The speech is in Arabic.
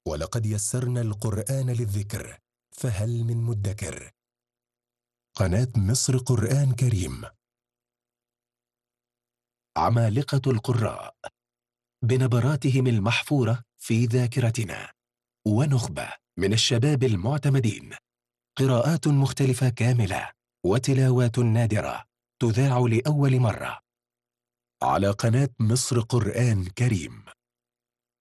ولقد يسرنا القرآن للذكر فهل من مدكر. قناة مصر قرآن كريم. عمالقة القراء بنبراتهم المحفورة في ذاكرتنا، ونخبة من الشباب المعتمدين، قراءات مختلفة كاملة وتلاوات نادرة تذاع لأول مرة على قناة مصر قرآن كريم.